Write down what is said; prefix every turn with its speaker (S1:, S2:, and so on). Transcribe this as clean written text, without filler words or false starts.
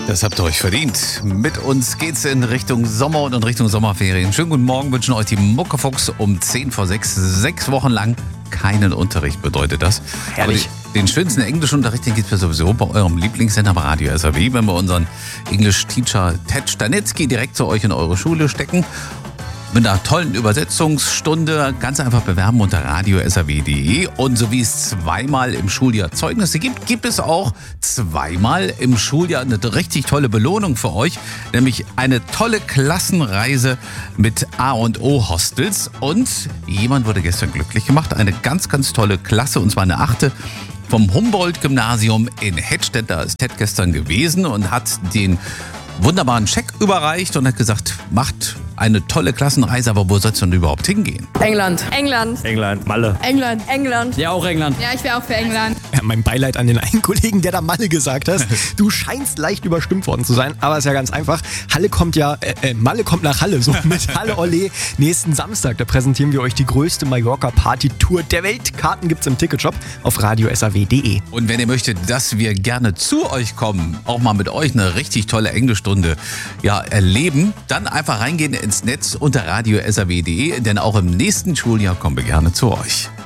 S1: Das habt ihr euch verdient. Mit uns geht's in Richtung Sommer und in Richtung Sommerferien. Schönen guten Morgen, wünschen euch die Muckefuchs um 10 vor 6. 6 Wochen lang keinen Unterricht bedeutet das.
S2: Herrlich.
S1: Aber den schönsten Englischunterricht, den gibt's ja sowieso bei eurem Lieblingssender bei Radio SAW, wenn wir unseren English-Teacher Ted Stanitzky direkt zu euch in eure Schule stecken. Mit einer tollen Übersetzungsstunde ganz einfach bewerben unter radiosaw.de. Und so wie es zweimal im Schuljahr Zeugnisse gibt, gibt es auch zweimal im Schuljahr eine richtig tolle Belohnung für euch. Nämlich eine tolle Klassenreise mit A&O Hostels. Und jemand wurde gestern glücklich gemacht. Eine ganz, ganz tolle Klasse, und zwar eine 8. vom Humboldt-Gymnasium in Hettstedt. Da ist Ted gestern gewesen und hat den wunderbaren Scheck überreicht und hat gesagt, macht eine tolle Klassenreise, aber wo sollst du denn überhaupt hingehen?
S3: England.
S2: Malle.
S3: England.
S2: Ja, auch England.
S3: Ja, ich wäre auch für England.
S4: Ja, mein Beileid an den einen Kollegen, der da Malle gesagt hat. Du scheinst leicht überstimmt worden zu sein, aber ist ja ganz einfach. Malle kommt nach Halle, so mit Halle Olé. Nächsten Samstag, da präsentieren wir euch die größte Mallorca-Party-Tour der Welt. Karten gibt's im Ticketshop auf radiosaw.de.
S1: Und wenn ihr möchtet, dass wir gerne zu euch kommen, auch mal mit euch eine richtig tolle Englischstunde erleben, dann einfach reingehen ins Netz unter radiosaw.de, denn auch im nächsten Schuljahr kommen wir gerne zu euch.